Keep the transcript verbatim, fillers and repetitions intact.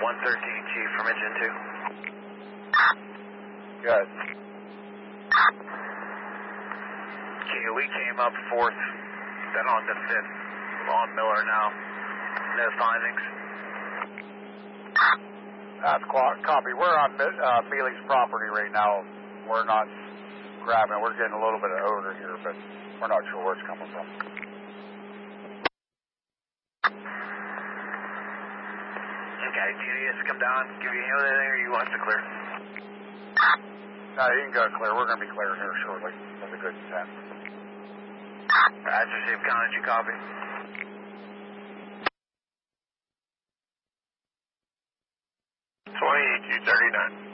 one thirteen, Chief, from engine two. Good. Okay, we came up fourth, then on to fifth, on Miller now. No findings. That's copy. We're on uh, Mealy's property right now. We're not grabbing. We're getting a little bit of odor here, but we're not sure where it's coming from. Okay, do you need us to come down, give you a hand with anything, or you want us to clear? No, you can go clear. We're going to be clearing here shortly. That's a good ten. Roger, Chief, Con, did you copy? twenty-two thirty-nine.